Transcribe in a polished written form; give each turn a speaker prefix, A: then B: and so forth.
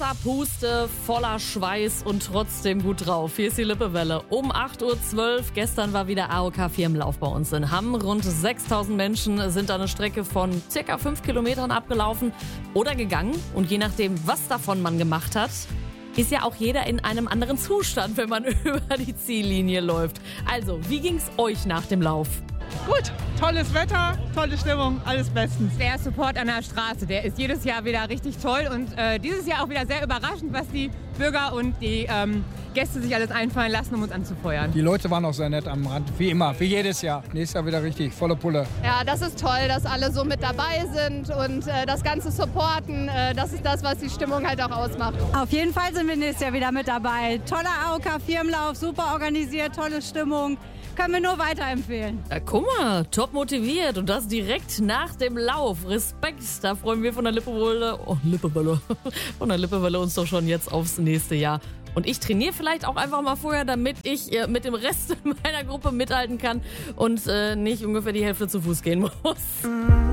A: voller Puste, voller Schweiß und trotzdem gut drauf. Hier ist die Lippewelle. Um 8.12 Uhr. Gestern war wieder AOK-Firmenlauf bei uns in Hamm. Rund 6.000 Menschen sind da eine Strecke von circa 5 Kilometern abgelaufen oder gegangen. Und je nachdem, was davon man gemacht hat, ist ja auch jeder in einem anderen Zustand, wenn man über die Ziellinie läuft. Also, wie ging's euch nach dem Lauf?
B: Gut, tolles Wetter, tolle Stimmung, alles bestens.
C: Der Support an der Straße, der ist jedes Jahr wieder richtig toll und dieses Jahr auch wieder sehr überraschend, was die Bürger und die Gäste sich alles einfallen lassen, um uns anzufeuern.
D: Die Leute waren auch sehr nett am Rand, wie immer, wie jedes Jahr. Nächstes Jahr wieder richtig, volle Pulle.
E: Ja, das ist toll, dass alle so mit dabei sind und das Ganze supporten. Das ist das, was die Stimmung halt auch ausmacht.
F: Auf jeden Fall sind wir nächstes Jahr wieder mit dabei. Toller AOK-Firmenlauf, super organisiert, tolle Stimmung. Können wir nur weiterempfehlen.
A: Guck mal, top motiviert und das direkt nach dem Lauf. Respekt, da freuen wir von der Lippewelle von der Lippewelle uns doch schon jetzt aufs nächste Jahr. Und ich trainiere vielleicht auch einfach mal vorher, damit ich mit dem Rest meiner Gruppe mithalten kann und nicht ungefähr die Hälfte zu Fuß gehen muss.